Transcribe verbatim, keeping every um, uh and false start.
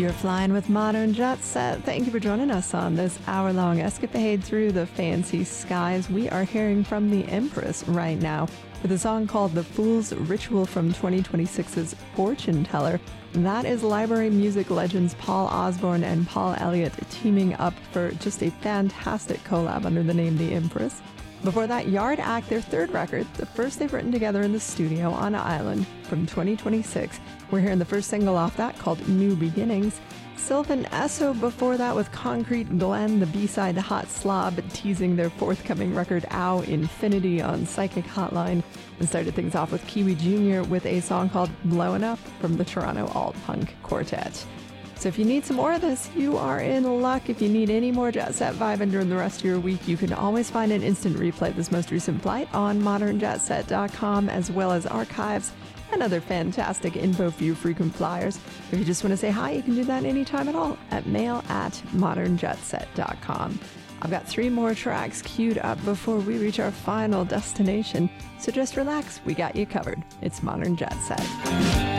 You're flying with Modern Jet Set. Thank you for joining us on this hour-long escapade through the fancy skies. We are hearing from the Empress right now with a song called The Fool's Ritual from twenty twenty-six's Fortune Teller. That is library music legends Paul Osborne and Paul Elliott teaming up for just a fantastic collab under the name The Empress. Before that, Yard Act, their third record, the first they've written together in the studio on an island from twenty twenty-six. We're hearing the first single off that called New Beginnings. Sylvan Esso before that with Concrete Glen, the B-side Hot Slob, teasing their forthcoming record Ow Infinity on Psychic Hotline. And started things off with Kiwi Junior with a song called Blowin' Up from the Toronto Alt-Punk Quartet. So if you need some more of this, you are in luck. If you need any more Jet Set vibing during the rest of your week, you can always find an instant replay of this most recent flight on modern jet set dot com, as well as archives and other fantastic info for you frequent flyers. If you just want to say hi, you can do that anytime at all at mail at modern jet set dot com. I've got three more tracks queued up before we reach our final destination, so just relax. We got you covered. It's Modern Jet Set.